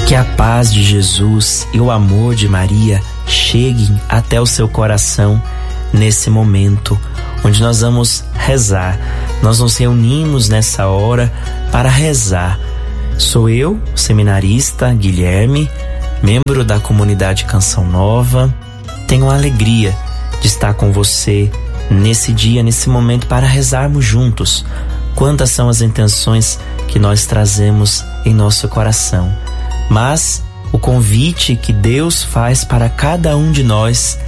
Que a paz de Jesus e o amor de Maria cheguem até o seu coração nesse momento onde nós vamos rezar. Nós nos reunimos nessa hora para rezar. Sou eu, seminarista Guilherme, membro da comunidade Canção Nova. Tenho a alegria de estar com você nesse dia, nesse momento, para rezarmos juntos. Quantas são as intenções que nós trazemos em nosso coração. Mas o convite que Deus faz para cada um de nós